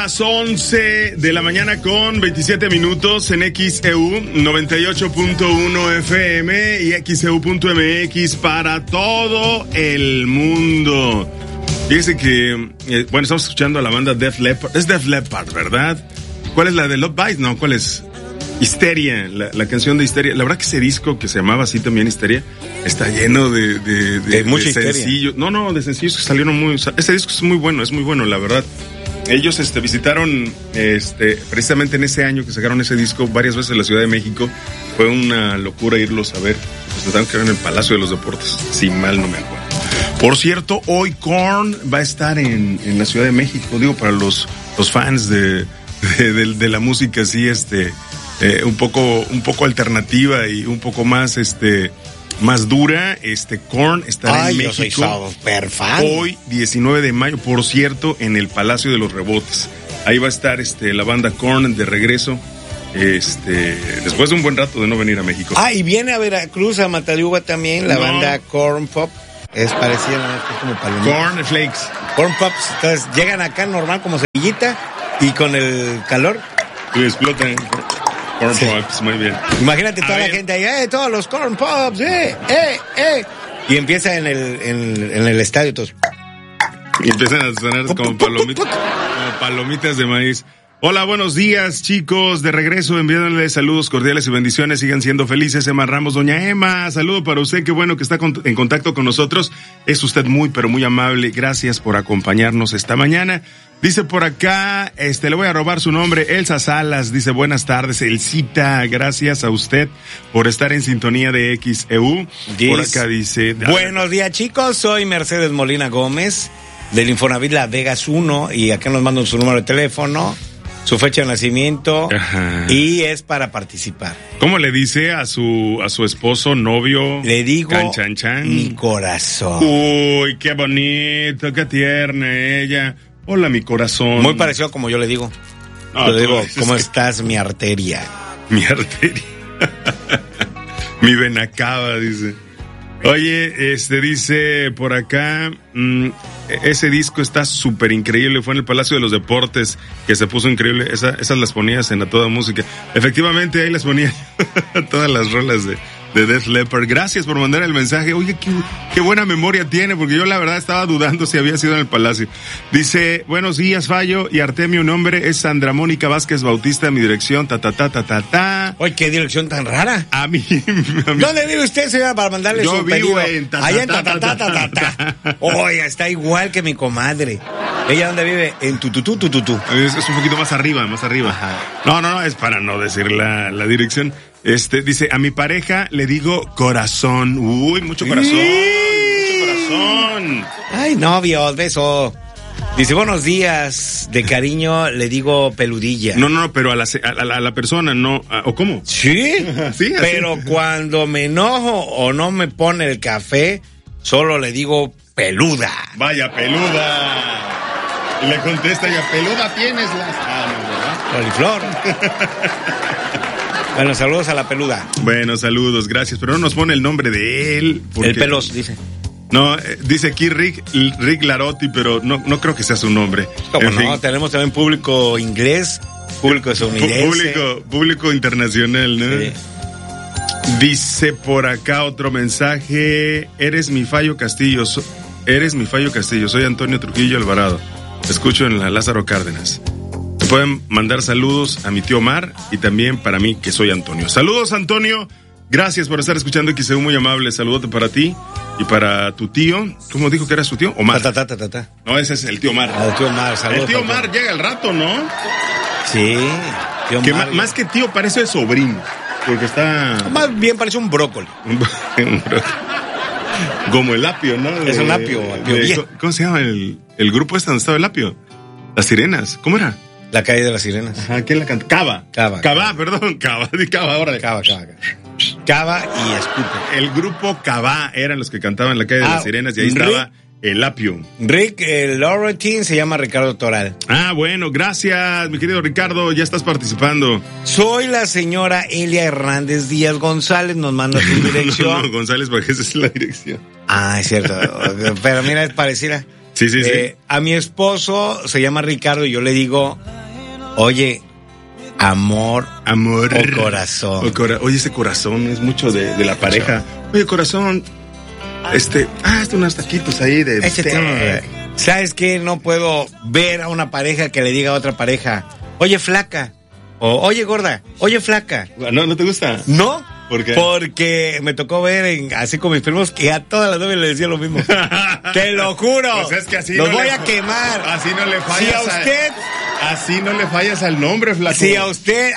Las 11 de la mañana con 27 minutos en XEU 98.1 FM y XEU.mx para todo el mundo. Fíjese que, estamos escuchando a la banda Def Leppard. Es Def Leppard, ¿verdad? ¿Cuál es la de Love Bites? No, ¿cuál es? Histeria, la canción de Histeria. La verdad que ese disco que se llamaba así también Histeria está lleno de mucha sencillos. No, de sencillos que salieron muy... Ese disco es muy bueno, la verdad. Ellos visitaron precisamente en ese año que sacaron ese disco varias veces en la Ciudad de México. Fue una locura irlos a ver. Pues estaban quedando en el Palacio de los Deportes, si mal no me acuerdo. Por cierto, hoy Korn va a estar en la Ciudad de México. Digo, para los fans de la música así, un poco alternativa y un poco más más dura, Korn estará en México. Yo soy super fan. Hoy, 19 de mayo, por cierto, en el Palacio de los Rebotes. Ahí va a estar la banda Korn de regreso, después de un buen rato de no venir a México. Y viene a Veracruz, a Matariuga también, la banda Corn Pop. Es parecida, es como palomita. Corn Flakes. Corn Pops. Entonces, llegan acá normal como semillita y con el calor y explotan. Corn Pops, muy bien. Imagínate toda la gente ahí, todos los Corn Pops, Y empieza en el estadio todos. Y empiezan a sonar como palomitas de maíz. Hola, buenos días, chicos. De regreso, enviándoles saludos cordiales y bendiciones. Sigan siendo felices. Emma Ramos, doña Emma, saludo para usted. Qué bueno que está en contacto con nosotros. Es usted muy, pero muy amable. Gracias por acompañarnos esta mañana. Dice por acá, le voy a robar su nombre, Elsa Salas. Dice, buenas tardes, Elsita. Gracias a usted por estar en sintonía de XEU. Por acá dice... Buenos días, chicos. Soy Mercedes Molina Gómez, del Infonavit La Vegas 1. Y acá nos mandan su número de teléfono, su fecha de nacimiento. Ajá. Y es para participar. ¿Cómo le dice a su esposo, novio? Le digo, Chan. Mi corazón. Uy, qué bonito, qué tierna ella. Hola, mi corazón. Muy parecido como yo le digo. Yo le digo, ¿cómo estás, mi arteria? Mi arteria. Mi venacaba, dice. Oye, dice por acá, ese disco está súper increíble, fue en el Palacio de los Deportes, que se puso increíble, esas las ponías en A Toda Música. Efectivamente, ahí las ponía todas las rolas de Def Leppard. Gracias por mandar el mensaje. Oye, qué buena memoria tiene, porque yo la verdad estaba dudando si había sido en el Palacio. Dice, buenos días, Fallo y Artemio, nombre es Sandra Mónica Vázquez Bautista, mi dirección, Oye, qué dirección tan rara. A mí. ¿Dónde vive usted, señora, para mandarle su pedido? Allá en Oye, está igual que mi comadre. ¿Ella dónde vive? En Tututú. Es un poquito más arriba. Ajá. No, es para no decir la dirección. Dice, a mi pareja le digo corazón. Uy, mucho corazón. Mucho corazón. Ay, novio, beso. Dice, buenos días. De cariño le digo peludilla. No, pero a la persona, no. ¿O cómo? Sí, sí, pero cuando me enojo o no me pone el café, solo le digo peluda. Vaya, peluda. Y le contesta ella, peluda tienes las... Coliflor. Bueno, saludos a la peluda. Bueno, saludos, gracias. Pero no nos pone el nombre de él. Porque... El Pelos, dice. No, dice aquí Rick Larotti, pero no creo que sea su nombre. ¿Cómo no? Tenemos también público inglés, público estadounidense. Público internacional, ¿no? Sí. Dice por acá otro mensaje. Eres mi Fallo Castillo, soy Antonio Trujillo Alvarado. Te escucho en la Lázaro Cárdenas. Pueden mandar saludos a mi tío Omar y también para mí, que soy Antonio. Saludos, Antonio. Gracias por estar escuchando XEU, muy amable. Saludote para ti y para tu tío. ¿Cómo dijo que era su tío? Omar. No, ese es el tío Omar. El tío Omar, saludos. El tío Omar llega al rato, ¿no? Sí, tío que Omar. Más que tío, parece sobrino. Porque está... Más bien parece un brócoli. Como el apio, ¿no? Es un apio. ¿Cómo se llama el grupo donde estaba el apio? Las Sirenas. ¿Cómo era? La calle de las Sirenas. Ajá, ¿quién la canta? Cava. Cava ahora. Cava y Escupo. El grupo Cava eran los que cantaban La calle de las Sirenas y ahí estaba el apio. Rick Laurentine se llama Ricardo Toral. Bueno, gracias, mi querido Ricardo, ya estás participando. Soy la señora Elia Hernández Díaz González, nos manda su dirección. No, González, porque esa es la dirección. Es cierto, pero mira, es parecida. Sí. A mi esposo se llama Ricardo y yo le digo, oye, amor o corazón. Oye, ese corazón es mucho de la pareja. Oye, corazón, hazte unos taquitos ahí de... ¿Sabes qué? No puedo ver a una pareja que le diga a otra pareja, oye, flaca, o oye, gorda, oye, flaca. ¿No te gusta? ¿No? ¿Por qué? Porque me tocó ver así con mis primos que a todas las novias le decía lo mismo. Te lo juro. Pues es que así los no voy le, a quemar. Así no le fallas. Si a usted... Así no le fallas al nombre, flaco. Si a usted...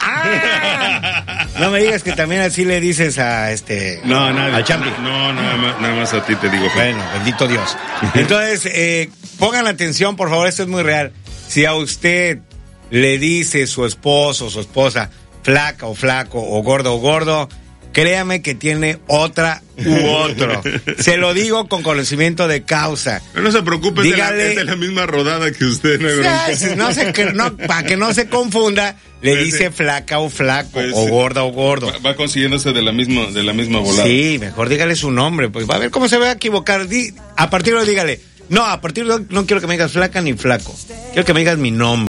No me digas que también así le dices a No, nada. al Champi. No, nada más a ti te digo. Bueno, bendito Dios. Entonces, pongan atención, por favor, esto es muy real. Si a usted le dice su esposo o su esposa flaca o flaco o gordo, créame que tiene otra u otro. Se lo digo con conocimiento de causa. No se preocupe, dígale, es de la misma rodada que usted, no hay bronca. Para que no se confunda, le dice flaca o flaco, pues, o gorda o gordo. Va consiguiéndose de la misma volada. Sí, mejor dígale su nombre, pues va a ver cómo se va a equivocar. A partir de ahora dígale, a partir de ahora no quiero que me digas flaca ni flaco, quiero que me digas mi nombre.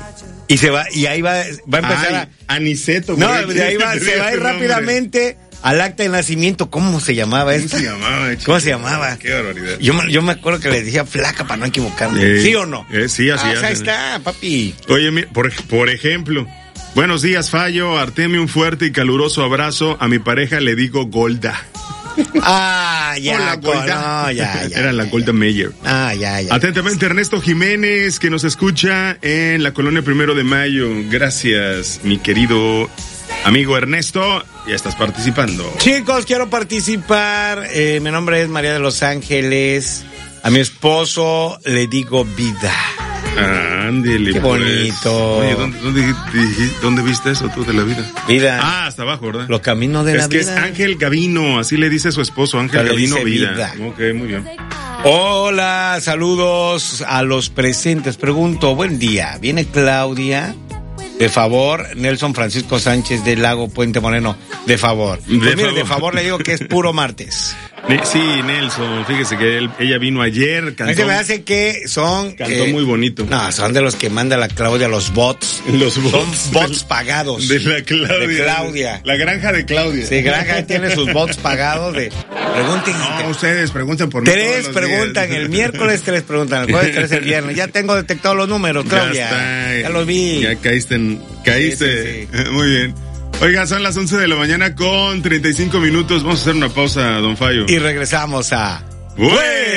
Y ahí va a empezar Aniceto. No, de ahí se va a ir rápidamente al acta de nacimiento. ¿Cómo se llamaba esta? ¿Cómo se llamaba? Qué barbaridad. Yo me acuerdo que le decía flaca para no equivocarme. ¿Sí o no? Sí, así es. Ahí está, papi. Oye, por ejemplo, buenos días, Fallo. Arteme un fuerte y caluroso abrazo. A mi pareja le digo Golda. Ya. Hola, Golda. No, ya. Era la Golda Meir. Ya. Atentamente, Ernesto Jiménez, que nos escucha en la colonia 1 de Mayo. Gracias, mi querido amigo Ernesto. Ya estás participando. Chicos, quiero participar. Mi nombre es María de Los Ángeles. A mi esposo le digo vida. Ándele, qué bonito. Oye, ¿dónde viste eso tú de la vida? Vida. Hasta abajo, ¿verdad? Los caminos de la vida. Es que es Ángel Gavino, así le dice su esposo, Ángel Gavino vida. Ok, muy bien. Hola, saludos a los presentes. Pregunto, buen día. ¿Viene Claudia? De favor, Nelson Francisco Sánchez del Lago Puente Moreno. De favor. De favor le digo que es puro martes. Sí, Nelson, fíjese que ella vino ayer, cantó. Se me hace que son... Cantó muy bonito. No, son de los que manda la Claudia, los bots. Son bots pagados. De la Claudia. De Claudia. La granja de Claudia. Sí, granja tiene sus bots pagados de... Pregunten. No, ustedes preguntan por mí. 3 preguntan el miércoles, 3 preguntan el jueves, 3 el viernes. Ya tengo detectados los números, Claudia. Ya los vi. Ya caíste. Sí. Muy bien. Oiga, son las 11 de la mañana con 35 minutos. Vamos a hacer una pausa, don Fallo. Y regresamos a...